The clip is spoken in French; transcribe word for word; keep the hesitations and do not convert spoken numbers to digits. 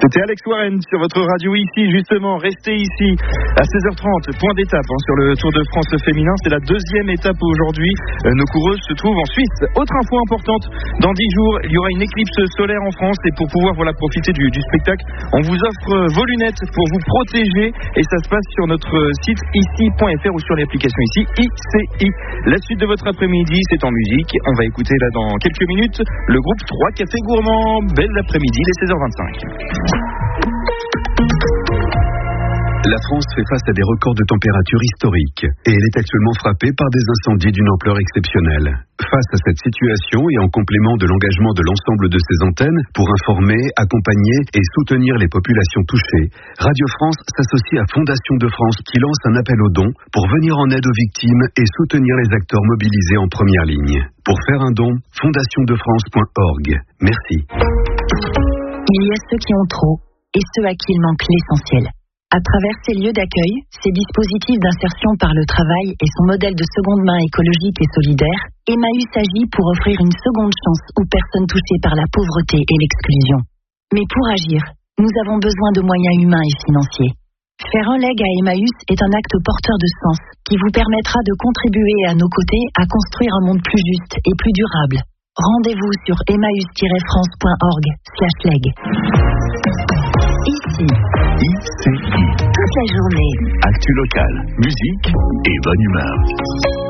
C'était Alex Warren sur votre radio ici, justement, restez ici à seize heures trente, point d'étape hein, sur le Tour de France féminin, c'est la deuxième étape aujourd'hui, euh, nos coureuses se trouvent en Suisse. Autre info importante, dans dix jours, il y aura une éclipse solaire en France et pour pouvoir voilà, profiter du, du spectacle, on vous offre euh, vos lunettes pour vous protéger et ça se passe sur notre site ici point f r ou sur l'application ici, I C I. La suite de votre après-midi, c'est en musique, on va écouter là dans quelques minutes le groupe trois Cafés Gourmands. Belle après-midi, il est seize heures vingt-cinq. La France fait face à des records de température historiques et elle est actuellement frappée par des incendies d'une ampleur exceptionnelle. Face à cette situation et en complément de l'engagement de l'ensemble de ses antennes pour informer, accompagner et soutenir les populations touchées, Radio France s'associe à Fondation de France qui lance un appel aux dons pour venir en aide aux victimes et soutenir les acteurs mobilisés en première ligne. Pour faire un don, fondation de france point org. Merci. Il y a ceux qui ont trop et ceux à qui il manque l'essentiel. À travers ces lieux d'accueil, ces dispositifs d'insertion par le travail et son modèle de seconde main écologique et solidaire, Emmaüs agit pour offrir une seconde chance aux personnes touchées par la pauvreté et l'exclusion. Mais pour agir, nous avons besoin de moyens humains et financiers. Faire un leg à Emmaüs est un acte porteur de sens qui vous permettra de contribuer à nos côtés à construire un monde plus juste et plus durable. Rendez-vous sur emmaüs tiret france point org slash leg. Ici, I C I. toute la journée. Actu locale, musique et bonne humeur.